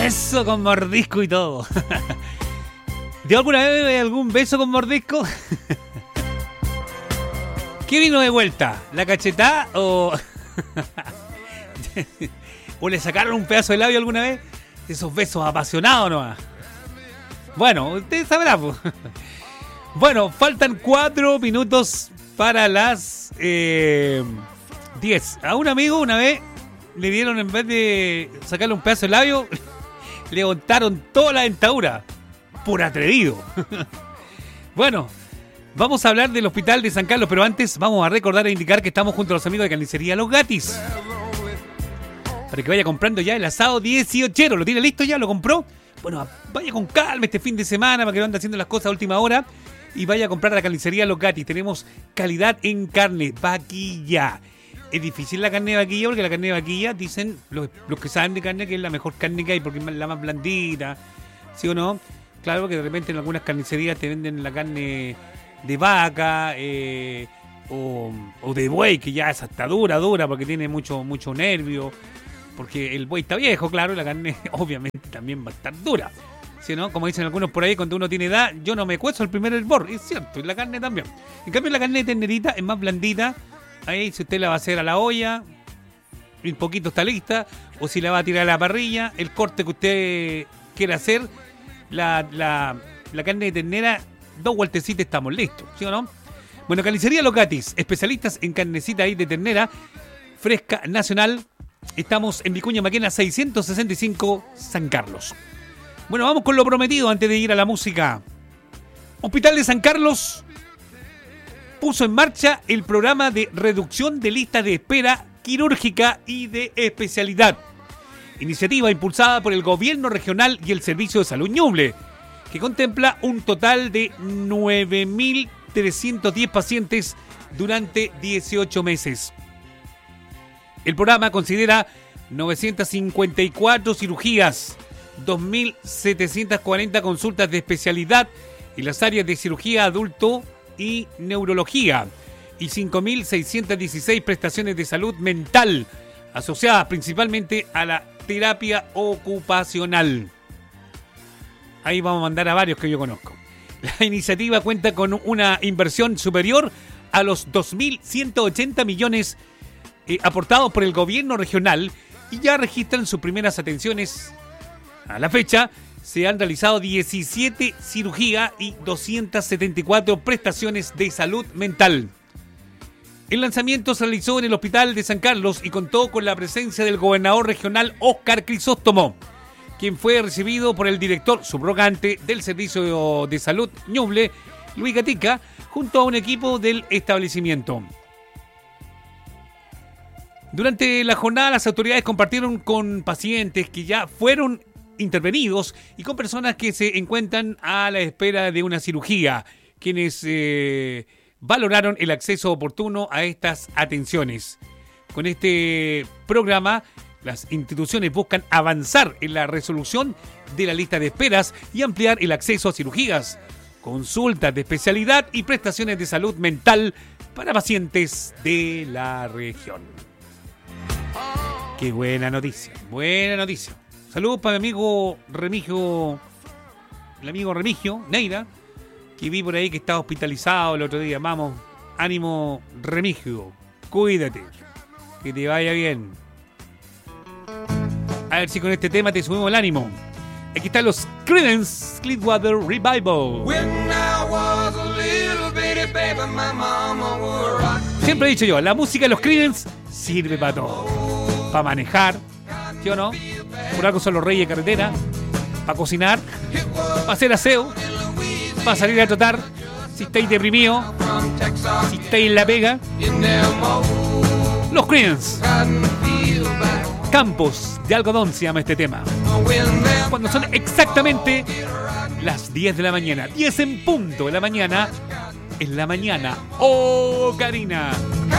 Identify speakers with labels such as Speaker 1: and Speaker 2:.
Speaker 1: beso con mordisco y todo. ¿De alguna vez algún beso con mordisco? ¿Qué vino de vuelta? ¿La cachetada o...? ¿O le sacaron un pedazo de labio alguna vez? Esos besos apasionados nomás. Bueno, usted sabrá, pues. Bueno, faltan 4 minutos para las 10. A un amigo una vez le dieron, en vez de sacarle un pedazo de labio, le botaron toda la dentadura. Por atrevido. Bueno, vamos a hablar del hospital de San Carlos, pero antes vamos a recordar e indicar que estamos junto a los amigos de Carnicería Los Gatis. Para que vaya comprando ya el asado 18. ¿Lo tiene listo ya? ¿Lo compró? Bueno, vaya con calma este fin de semana para que no ande haciendo las cosas a última hora y vaya a comprar a la Carnicería Los Gatis. Tenemos calidad en carne, vaquilla. Es difícil la carne de vaquilla porque la carne de vaquilla, dicen los que saben de carne, que es la mejor carne que hay porque es la más blandita. ¿Sí o no? Claro que de repente en algunas carnicerías te venden la carne de vaca o de buey, que ya es hasta dura porque tiene mucho nervio. Porque el buey está viejo, claro, y la carne obviamente también va a estar dura. ¿Sí o no? Como dicen algunos por ahí, cuando uno tiene edad, yo no me cuezo el primer hervor. Es cierto, y la carne también. En cambio, la carne de ternerita es más blandita. Ahí, si usted la va a hacer a la olla, un poquito está lista. O si la va a tirar a la parrilla, el corte que usted quiera hacer, la carne de ternera, 2 vueltecitas estamos listos, ¿sí o no? Bueno, Carnicería Los Gatis, especialistas en carnecita ahí de ternera, fresca, nacional. Estamos en Vicuña Maquena 665, San Carlos. Bueno, vamos con lo prometido antes de ir a la música. Hospital de San Carlos puso en marcha el programa de reducción de listas de espera quirúrgica y de especialidad. Iniciativa impulsada por el Gobierno Regional y el Servicio de Salud Ñuble, que contempla un total de 9.310 pacientes durante 18 meses. El programa considera 954 cirugías, 2.740 consultas de especialidad en las áreas de cirugía adulto y neurología y 5.616 prestaciones de salud mental asociadas principalmente a la terapia ocupacional. Ahí vamos a mandar a varios que yo conozco. La iniciativa cuenta con una inversión superior a los 2.180 millones aportados por el gobierno regional y ya registran sus primeras atenciones. A la fecha se han realizado 17 cirugías y 274 prestaciones de salud mental. El lanzamiento se realizó en el Hospital de San Carlos y contó con la presencia del gobernador regional Óscar Crisóstomo, quien fue recibido por el director subrogante del Servicio de Salud Ñuble, Luis Gatica, junto a un equipo del establecimiento. Durante la jornada, las autoridades compartieron con pacientes que ya fueron intervenidos y con personas que se encuentran a la espera de una cirugía, quienes valoraron el acceso oportuno a estas atenciones. Con este programa, las instituciones buscan avanzar en la resolución de la lista de esperas y ampliar el acceso a cirugías, consultas de especialidad y prestaciones de salud mental para pacientes de la región. Qué buena noticia, buena noticia. Saludos para mi amigo Remigio, el amigo Remigio, Neira, que vi por ahí que estaba hospitalizado el otro día. Vamos, ánimo Remigio, cuídate, que te vaya bien. A ver si con este tema te subimos el ánimo. Aquí están los Creedence Clearwater Revival. Siempre he dicho yo, la música de los Creedence sirve para todo. Para manejar, ¿sí o no? Por algo son los reyes de carretera. Para cocinar, para hacer aseo, para salir a trotar. Si estáis deprimidos, si estáis en la pega. Los Creedence. Campos de algodón se llama este tema. Cuando son exactamente las 10 de la mañana. 10 en punto de la mañana. Es la mañana. ¡Oh, Karina!